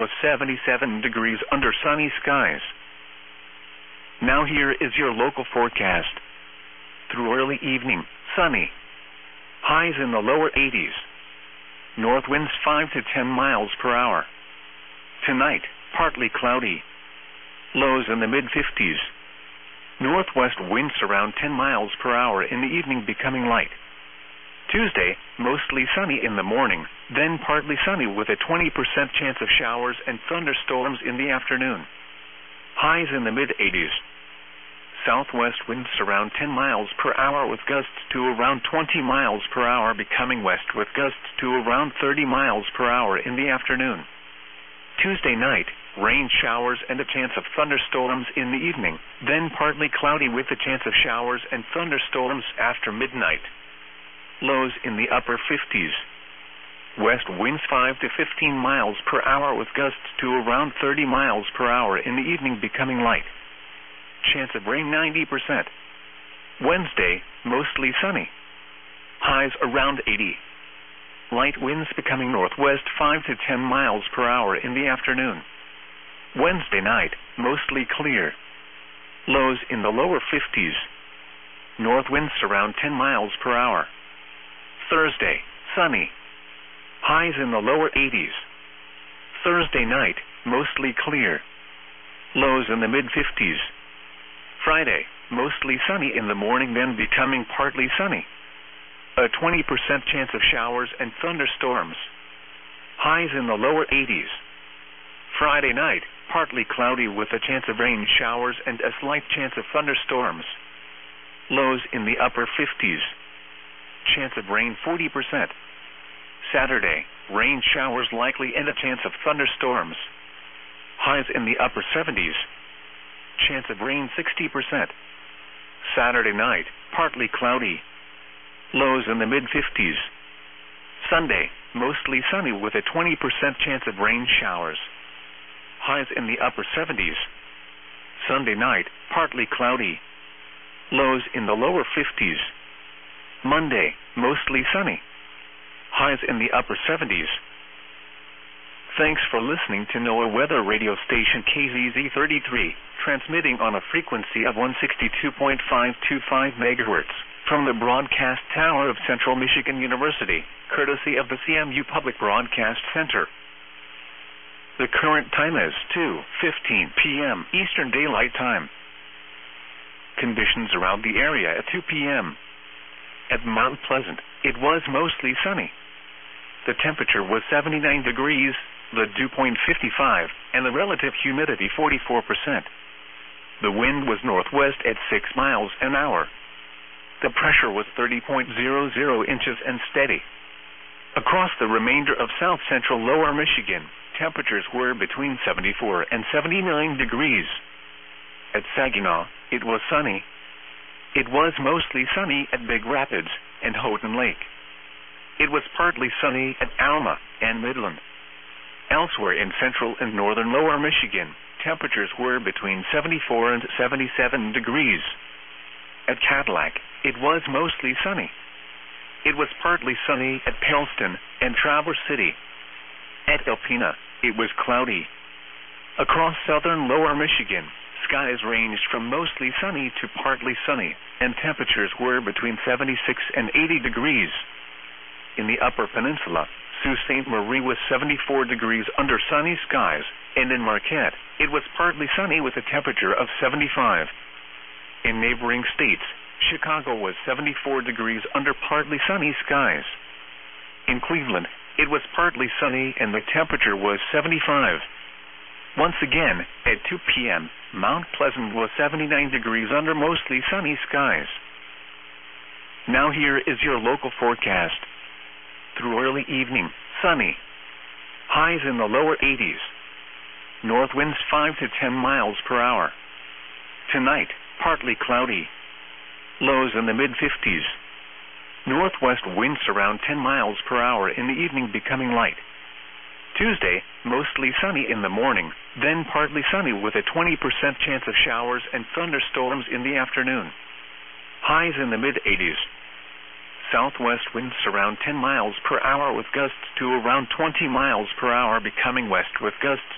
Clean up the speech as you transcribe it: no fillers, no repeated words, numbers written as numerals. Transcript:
with 77 degrees under sunny skies. Now here is your local forecast. Through early evening, sunny. Highs in the lower 80s. North winds 5 to 10 miles per hour. Tonight, partly cloudy. Lows in the mid-50s. Northwest winds around 10 miles per hour in the evening, becoming light. Tuesday, mostly sunny in the morning, then partly sunny with a 20% chance of showers and thunderstorms in the afternoon. Highs in the mid-80s. Southwest winds around 10 miles per hour with gusts to around 20 miles per hour, becoming west with gusts to around 30 miles per hour in the afternoon. Tuesday night, rain showers and a chance of thunderstorms in the evening, then partly cloudy with a chance of showers and thunderstorms after midnight. Lows in the upper 50s. West winds 5 to 15 miles per hour with gusts to around 30 miles per hour in the evening, becoming light. Chance of rain 90%. Wednesday, mostly sunny. Highs around 80. Light winds becoming northwest 5 to 10 miles per hour in the afternoon. Wednesday night, mostly clear. Lows in the lower 50s. North winds around 10 miles per hour. Thursday, sunny. Highs in the lower 80s. Thursday night, mostly clear. Lows in the mid-50s. Friday, mostly sunny in the morning, then becoming partly sunny. A 20% chance of showers and thunderstorms. Highs in the lower 80s. Friday night, partly cloudy with a chance of rain showers and a slight chance of thunderstorms. Lows in the upper 50s. Chance of rain 40%. Saturday, rain showers likely and a chance of thunderstorms. Highs in the upper 70s. Chance of rain 60%. Saturday night, partly cloudy. Lows in the mid-50s. Sunday, mostly sunny with a 20% chance of rain showers. Highs in the upper 70s. Sunday night, partly cloudy. Lows in the lower 50s. Monday, mostly sunny. Highs in the upper 70s. Thanks for listening to NOAA weather radio station KZZ33, transmitting on a frequency of 162.525 MHz from the broadcast tower of Central Michigan University, courtesy of the CMU Public Broadcast Center. The current time is 2:15 p.m. Eastern Daylight Time. Conditions around the area at 2 p.m. At Mount Pleasant, it was mostly sunny. The temperature was 79 degrees, the dew point 55, and the relative humidity 44%. The wind was northwest at 6 miles an hour. The pressure was 30.00 inches and steady. Across the remainder of south-central lower Michigan, temperatures were between 74 and 79 degrees. At Saginaw, it was sunny. It was mostly sunny at Big Rapids and Houghton Lake. It was partly sunny at Alma and Midland. Elsewhere in central and northern lower Michigan, temperatures were between 74 and 77 degrees. At Cadillac, it was mostly sunny. It was partly sunny at Paleston and Traverse City. At Alpena, it was cloudy. Across southern lower Michigan, skies ranged from mostly sunny to partly sunny, and temperatures were between 76 and 80 degrees. In the upper peninsula, Sault Ste. Marie was 74 degrees under sunny skies, and in Marquette, it was partly sunny with a temperature of 75. In neighboring states, Chicago was 74 degrees under partly sunny skies. In Cleveland, it was partly sunny and the temperature was 75. Once again, at 2 p.m., Mount Pleasant was 79 degrees under mostly sunny skies. Now here is your local forecast. Through early evening, sunny. Highs in the lower 80s. North winds 5 to 10 miles per hour. Tonight, partly cloudy. Lows in the mid-50s. Northwest winds around 10 miles per hour in the evening, becoming light. Tuesday, mostly sunny in the morning, then partly sunny with a 20% chance of showers and thunderstorms in the afternoon. Highs in the mid-80s. Southwest winds around 10 miles per hour with gusts to around 20 miles per hour, becoming west with gusts